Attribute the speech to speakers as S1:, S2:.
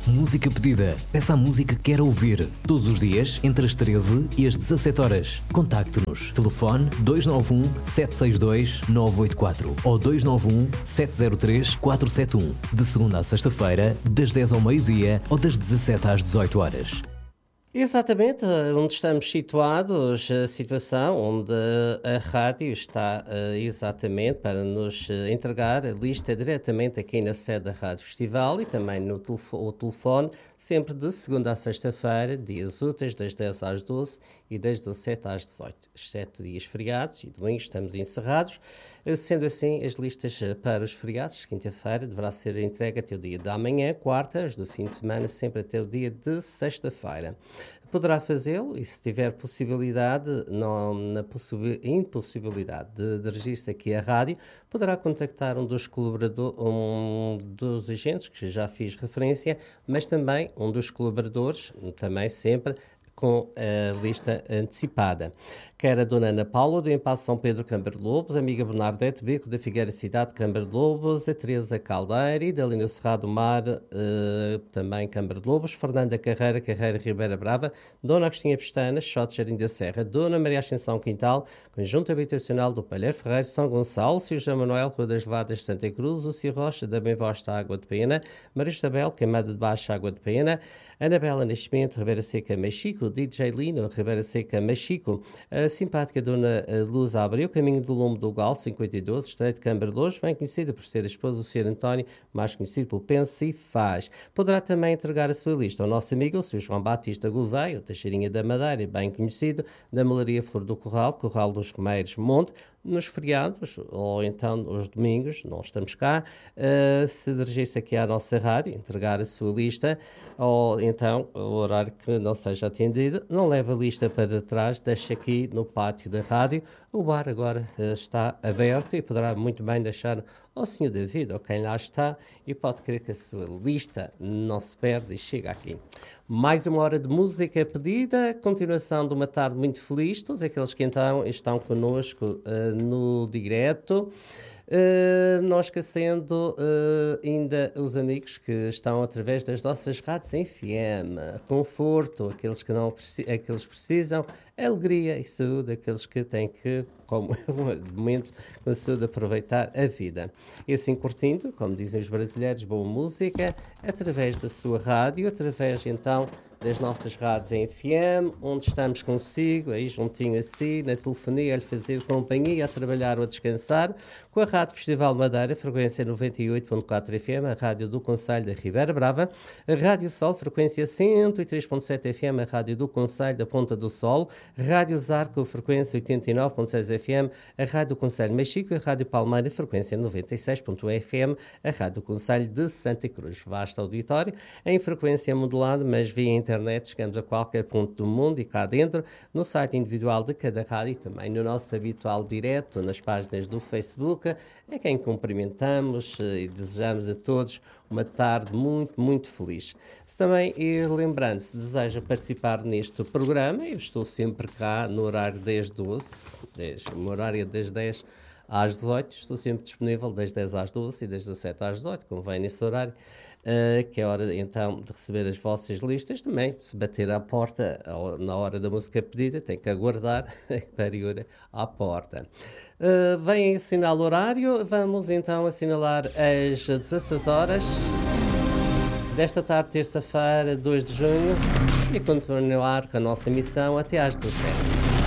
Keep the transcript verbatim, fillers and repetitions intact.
S1: Música pedida. Peça a música que quer ouvir. Todos os dias, entre as treze e as dezassete horas. Contacte-nos. Telefone dois nove um, sete seis dois, nove oito quatro ou dois nove um, sete zero três, quatro sete um. De segunda a sexta-feira, das dez ao meio-dia ou das dezassete às dezoito horas.
S2: Exatamente, onde estamos situados, a situação onde a rádio está uh, exatamente para nos uh, entregar a lista diretamente aqui na sede da Rádio Festival e também no telefone, o telefone, sempre de segunda a sexta-feira, dias úteis, das dez às doze e das dezassete às dezoito. Sete dias feriados e domingos estamos encerrados. Sendo assim, as listas para os feriados, quinta-feira, deverá ser entregue até o dia da manhã, quarta, as do fim de semana, sempre até o dia de sexta-feira. Poderá fazê-lo e, se tiver possibilidade, não, na possi- impossibilidade de dirigir-se aqui à rádio, poderá contactar um dos colaboradores, um dos agentes, que já fiz referência, mas também um dos colaboradores, também sempre, com a lista antecipada. Quer a Dona Ana Paula, do Empaço São Pedro Câmara de Lobos, a amiga Bernardete Beco, da Figueira Cidade Câmara de Lobos, a Teresa Caldeira e da linha Cerrado Mar, uh, também Câmara de Lobos, Fernanda Carreira, Carreira Ribeira Brava, Dona Agostinha Pestana, Xote Jardim da Serra, Dona Maria Ascensão Quintal, Conjunto Habitacional do Palheiro Ferreiro, São Gonçalo, Sr. José Manuel, Rua das Levadas, Santa Cruz, o Ciro Rocha, da Bem-Vosta Água de Pena, Maria Isabel, Queimada de Baixo, Água de Pena, Anabela Nascimento, Ribeira Seca, Mexico, D J Lino, Ribeira Seca, Mexico, a simpática Dona Luz Abreu, Caminho do Lombo do Gal, cinquenta e doze, Estreito de Câmara de Lourdes, bem conhecida por ser a esposa do senhor António, mais conhecido por Pensa e Faz. Poderá também entregar a sua lista ao nosso amigo, o senhor João Batista Gouveia, o Teixeirinha da Madeira, bem conhecido, da Malaria Flor do Corral, Corral dos Comeiros, Monte, nos feriados, ou então nos domingos, nós estamos cá, uh, se dirigir-se aqui à nossa rádio, entregar a sua lista, ou então, o horário que não seja atendido, não leva a lista para trás, deixa aqui no pátio da rádio. O bar agora uh, está aberto e poderá muito bem deixar ao senhor David, ou quem lá está, e pode crer que a sua lista não se perde e chega aqui. Mais uma hora de música pedida, continuação de uma tarde muito feliz, todos aqueles que então estão connosco uh, no direto. Uh, não esquecendo uh, ainda os amigos que estão através das nossas rádios em F M, conforto, aqueles que não preci- aqueles precisam, alegria e saúde, aqueles que têm que, como de momento, com a saúde, aproveitar a vida. E assim curtindo, como dizem os brasileiros, boa música, através da sua rádio, através então das nossas rádios em F M, onde estamos consigo, aí juntinho a si, na telefonia, a lhe fazer companhia, a trabalhar ou a descansar, com a Rádio Festival Madeira, frequência noventa e oito ponto quatro F M, a Rádio do Concelho da Ribeira Brava, a Rádio Sol, frequência cento e três ponto sete F M, a Rádio do Concelho da Ponta do Sol, Rádio Zarco, frequência oitenta e nove ponto seis F M, a Rádio do Concelho de Mexico, a Rádio Palmeira, frequência noventa e seis ponto um F M, a Rádio do Concelho de Santa Cruz. Vasto auditório, em frequência modulada, mas via internet, chegamos a qualquer ponto do mundo e cá dentro, no site individual de cada rádio e também no nosso habitual direto, nas páginas do Facebook, é quem cumprimentamos e desejamos a todos uma tarde muito, muito feliz. Se também, e lembrando, se deseja participar neste programa, eu estou sempre cá no horário dez, doze, dez, o meu horário é das dez às dezoito, estou sempre disponível das dez às doze e das dezassete às dezoito, como vem nesse horário, uh, que é a hora então de receber as vossas listas. Também, se bater à porta na hora da música pedida, tem que aguardar para ir à porta. Uh, vem assinar o horário, vamos então assinalar as dezasseis horas desta tarde, terça-feira, dois de junho, e continuar com a nossa emissão até às dezassete.